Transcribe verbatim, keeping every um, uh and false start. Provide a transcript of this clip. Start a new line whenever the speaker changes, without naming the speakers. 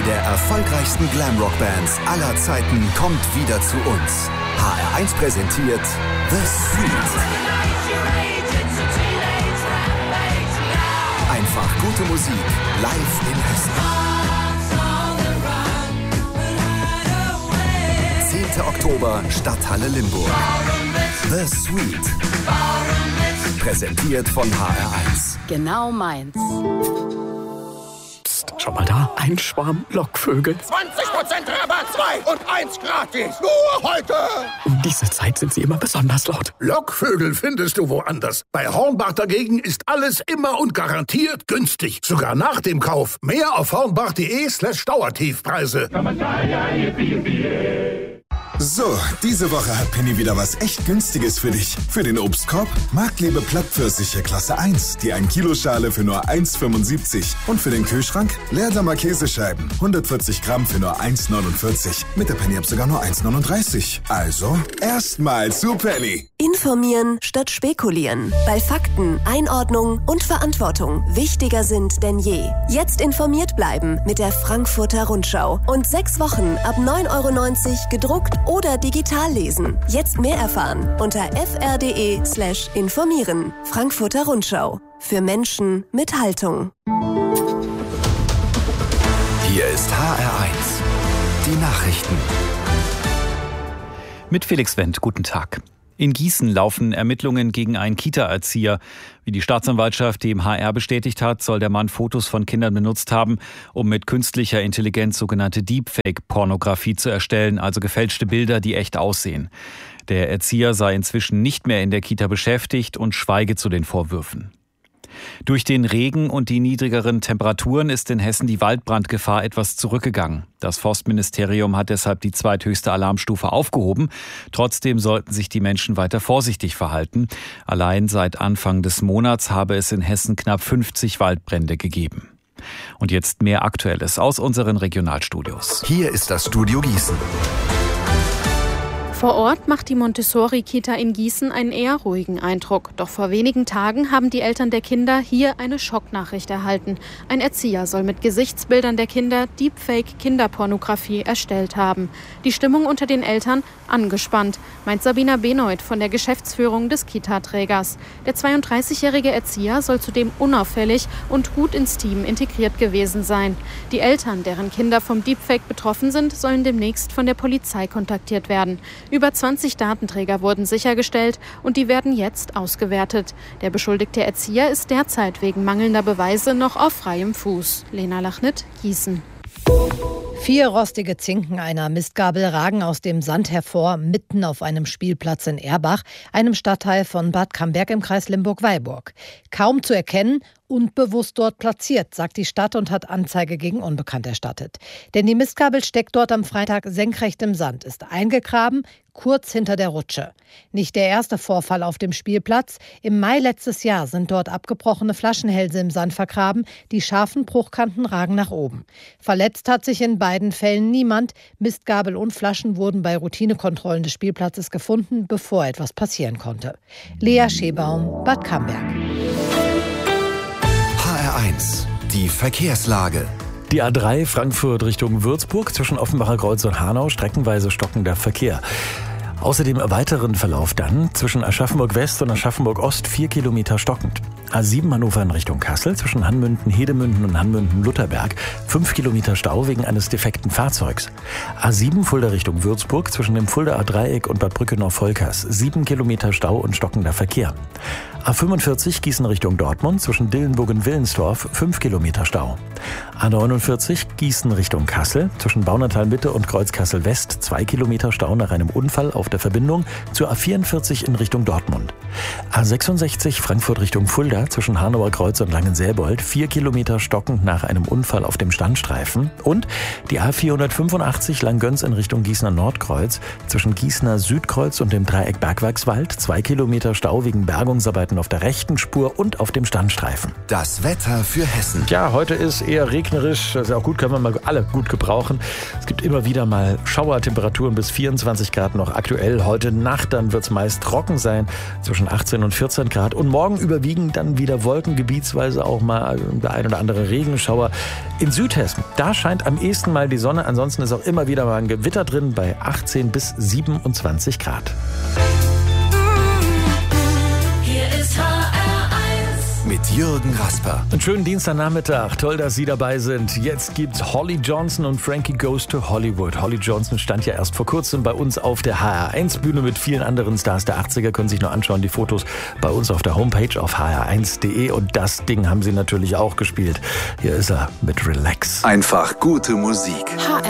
der erfolgreichsten Glamrock-Bands aller Zeiten kommt wieder zu uns. H R eins präsentiert The Street. Einfach gute Musik live in Hessen. zehnter Oktober, Stadthalle Limburg. The Street. Präsentiert von H R eins.
Genau meins.
Psst, schau mal da. Ein Schwarm Lockvögel.
zwanzig Prozent Rabatt, zwei und eins gratis. Nur heute.
Um diese Zeit sind sie immer besonders laut.
Lockvögel findest du woanders. Bei Hornbach dagegen ist alles immer und garantiert günstig. Sogar nach dem Kauf. Mehr auf hornbach.de slash Dauertiefpreise.
So, diese Woche hat Penny wieder was echt Günstiges für dich. Für den Obstkorb Marktliebe Plattpfirsiche Klasse eins, die ein Kilo Schale für nur eins Komma fünfundsiebzig. Und für den Kühlschrank Leerdammer Käsescheiben, hundertvierzig Gramm für nur eins Komma neunundvierzig. Mit der Penny-App sogar nur eins Komma neununddreißig. Also, erstmal zu Penny.
Informieren statt spekulieren. Bei Fakten, Einordnung und Verantwortung wichtiger sind denn je. Jetzt informiert bleiben mit der Frankfurter Rundschau. Und sechs Wochen ab neun Euro neunzig gedruckt oder digital lesen. Jetzt mehr erfahren unter fr.de slash informieren. Frankfurter Rundschau. Für Menschen mit Haltung.
Hier ist H R eins. Die Nachrichten.
Mit Felix Wendt, guten Tag. In Gießen laufen Ermittlungen gegen einen Kita-Erzieher. Wie die Staatsanwaltschaft dem H R bestätigt hat, soll der Mann Fotos von Kindern benutzt haben, um mit künstlicher Intelligenz sogenannte Deepfake-Pornografie zu erstellen, also gefälschte Bilder, die echt aussehen. Der Erzieher sei inzwischen nicht mehr in der Kita beschäftigt und schweige zu den Vorwürfen. Durch den Regen und die niedrigeren Temperaturen ist in Hessen die Waldbrandgefahr etwas zurückgegangen. Das Forstministerium hat deshalb die zweithöchste Alarmstufe aufgehoben. Trotzdem sollten sich die Menschen weiter vorsichtig verhalten. Allein seit Anfang des Monats habe es in Hessen knapp fünfzig Waldbrände gegeben. Und jetzt mehr Aktuelles aus unseren Regionalstudios.
Hier ist das Studio Gießen.
Vor Ort macht die Montessori-Kita in Gießen einen eher ruhigen Eindruck. Doch vor wenigen Tagen haben die Eltern der Kinder hier eine Schocknachricht erhalten. Ein Erzieher soll mit Gesichtsbildern der Kinder Deepfake-Kinderpornografie erstellt haben. Die Stimmung unter den Eltern angespannt, meint Sabina Benoit von der Geschäftsführung des Kita-Trägers. Der zweiunddreißigjährige Erzieher soll zudem unauffällig und gut ins Team integriert gewesen sein. Die Eltern, deren Kinder vom Deepfake betroffen sind, sollen demnächst von der Polizei kontaktiert werden. Über zwanzig Datenträger wurden sichergestellt und die werden jetzt ausgewertet. Der beschuldigte Erzieher ist derzeit wegen mangelnder Beweise noch auf freiem Fuß. Lena Lachnit, Gießen.
Vier rostige Zinken einer Mistgabel ragen aus dem Sand hervor, mitten auf einem Spielplatz in Erbach, einem Stadtteil von Bad Camberg im Kreis Limburg-Weilburg. Kaum zu erkennen, unbewusst dort platziert, sagt die Stadt und hat Anzeige gegen Unbekannt erstattet. Denn die Mistgabel steckt dort am Freitag senkrecht im Sand, ist eingegraben, kurz hinter der Rutsche. Nicht der erste Vorfall auf dem Spielplatz. Im Mai letztes Jahr sind dort abgebrochene Flaschenhälse im Sand vergraben. Die scharfen Bruchkanten ragen nach oben. Verletzt hat sich in beiden Fällen niemand. Mistgabel und Flaschen wurden bei Routinekontrollen des Spielplatzes gefunden, bevor etwas passieren konnte. Lea Schebaum, Bad Camberg.
H R eins. Die Verkehrslage.
Die A drei Frankfurt Richtung Würzburg zwischen Offenbacher Kreuz und Hanau streckenweise stockender Verkehr. Außerdem im weiteren Verlauf dann zwischen Aschaffenburg West und Aschaffenburg Ost vier Kilometer stockend. A sieben Hannover in Richtung Kassel zwischen Hanmünden, Hedemünden und Hanmünden-Lutherberg fünf Kilometer Stau wegen eines defekten Fahrzeugs. A sieben Fulda Richtung Würzburg zwischen dem Fuldaer Dreieck und Bad Brückenau-Volkers sieben Kilometer Stau und stockender Verkehr. A fünfundvierzig Gießen Richtung Dortmund zwischen Dillenburg und Willensdorf fünf Kilometer Stau. A neunundvierzig Gießen Richtung Kassel zwischen Baunatal Mitte und Kreuzkassel West zwei Kilometer Stau nach einem Unfall auf der Verbindung zur A vierundvierzig in Richtung Dortmund. A sechsundsechzig Frankfurt Richtung Fulda zwischen Hanauer Kreuz und Langenselbold vier Kilometer stockend nach einem Unfall auf dem Standstreifen. Und die A vierhundertfünfundachtzig Langgöns in Richtung Gießener Nordkreuz zwischen Gießener Südkreuz und dem Dreieck Bergwerkswald zwei Kilometer Stau wegen Bergungsarbeiten auf der rechten Spur und auf dem Standstreifen.
Das Wetter für Hessen.
Ja, heute ist eher regnerisch. Das ist ja auch gut, können wir mal alle gut gebrauchen. Es gibt immer wieder mal Schauertemperaturen bis vierundzwanzig Grad noch aktuell. Heute Nacht dann wird es meist trocken sein, zwischen achtzehn und vierzehn Grad. Und morgen überwiegen dann dann wieder Wolken, gebietsweise auch mal der ein oder andere Regenschauer. In Südhessen, da scheint am ehesten mal die Sonne. Ansonsten ist auch immer wieder mal ein Gewitter drin bei achtzehn bis siebenundzwanzig Grad.
Hier ist H R eins mit Jürgen Rasper.
Einen schönen Dienstagnachmittag. Toll, dass Sie dabei sind. Jetzt gibt's Holly Johnson und Frankie Goes to Hollywood. Holly Johnson stand ja erst vor kurzem bei uns auf der H R eins Bühne mit vielen anderen Stars der achtziger. Können sich nur anschauen, die Fotos bei uns auf der Homepage auf h r eins punkt de. Und das Ding haben sie natürlich auch gespielt. Hier ist er mit Relax.
Einfach gute Musik.